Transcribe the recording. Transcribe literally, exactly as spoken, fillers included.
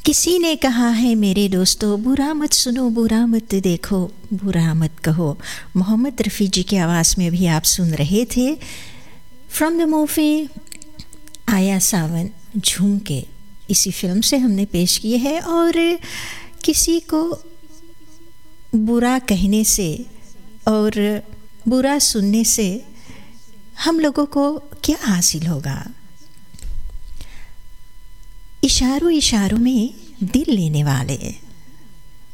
किसी ने कहा है मेरे दोस्तों, बुरा मत सुनो, बुरा मत देखो, बुरा मत कहो। मोहम्मद रफ़ी जी की आवाज़ में भी आप सुन रहे थे फ्रॉम द मूवी आया सावन झुमके। इसी फिल्म से हमने पेश किए है। और किसी को बुरा कहने से और बुरा सुनने से हम लोगों को क्या हासिल होगा? इशारों इशारों में दिल लेने वाले